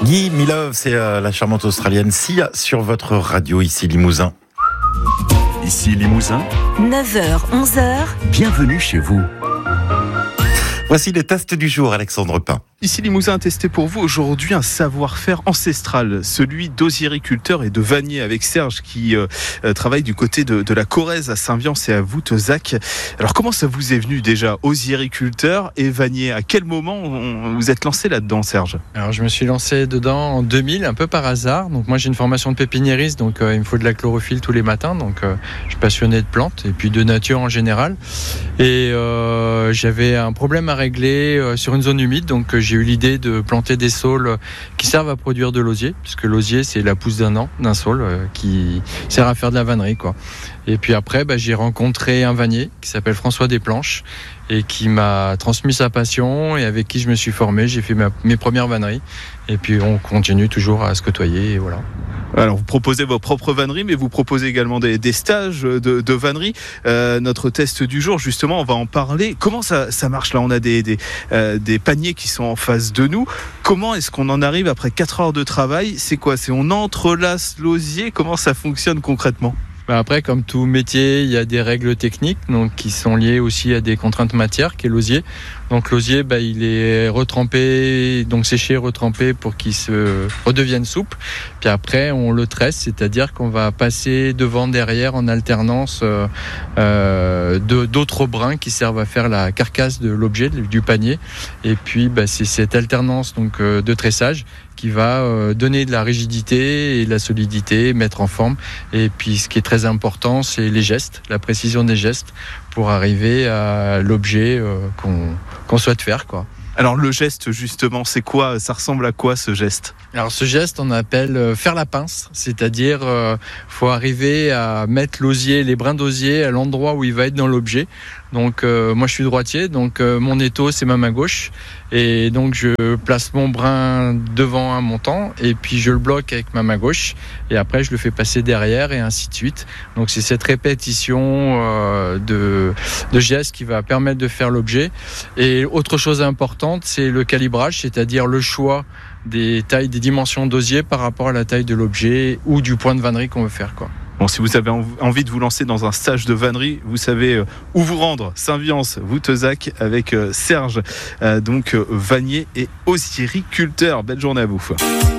Guy Milove, c'est la charmante Australienne Sia sur votre radio ici Limousin. Ici Limousin, 9h, 11h. bienvenue chez vous. Voici les tests du jour, Alexandre Pin. Ici Limousin a testé pour vous aujourd'hui un savoir-faire ancestral, celui d'osiericulteur et de vannier avec Serge qui travaille du côté de la Corrèze à Saint-Viance et à Vouteuzac. Alors comment ça vous est venu déjà, osiericulteur et vannier? À quel moment vous êtes lancé là-dedans, Serge? Alors je me suis lancé dedans en 2000, un peu par hasard. Donc moi j'ai une formation de pépiniériste, donc il me faut de la chlorophylle tous les matins. Donc je suis passionné de plantes et puis de nature en général. Et j'avais un problème à régler sur une zone humide, donc j'ai eu l'idée de planter des saules qui servent à produire de l'osier, puisque l'osier c'est la pousse d'un saule qui sert à faire de la vannerie, quoi. Et puis après j'ai rencontré un vannier qui s'appelle François Desplanches et qui m'a transmis sa passion et avec qui je me suis formé. J'ai fait mes premières vanneries et puis on continue toujours à se côtoyer et voilà. Alors vous proposez vos propres vanneries, mais vous proposez également des stages de vannerie. Notre test du jour, justement, on va en parler. Comment ça marche là? On a des paniers qui sont en face de nous. Comment est-ce qu'on en arrive après 4 heures de travail? C'est quoi? On entrelace l'osier? Comment ça fonctionne concrètement? Après, comme tout métier, il y a des règles techniques donc, qui sont liées aussi à des contraintes matières, qui est l'osier. Donc l'osier, il est retrempé, donc séché, retrempé pour qu'il se redevienne souple. Puis après, on le tresse, c'est-à-dire qu'on va passer devant, derrière, en alternance d'autres brins qui servent à faire la carcasse de l'objet, du panier. Et puis, c'est cette alternance donc, de tressage qui va donner de la rigidité et de la solidité, mettre en forme. Et puis ce qui est très important, c'est les gestes, la précision des gestes pour arriver à l'objet qu'on souhaite faire, quoi. Alors le geste justement, c'est quoi? Ça ressemble à quoi ce geste? Alors ce geste, on appelle faire la pince, c'est-à-dire faut arriver à mettre l'osier, les brins d'osier à l'endroit où il va être dans l'objet. Donc moi je suis droitier, donc mon étau c'est ma main gauche et donc je place mon brin devant un montant et puis je le bloque avec ma main gauche et après je le fais passer derrière et ainsi de suite. Donc c'est cette répétition de gestes qui va permettre de faire l'objet. Et autre chose importante, c'est le calibrage, c'est-à-dire le choix des tailles, des dimensions d'osier par rapport à la taille de l'objet ou du point de vannerie qu'on veut faire, quoi. Bon, si vous avez envie de vous lancer dans un stage de vannerie, vous savez où vous rendre. Saint-Viance, Vouteuzac avec Serge, donc vannier et osiericulteur. Belle journée à vous.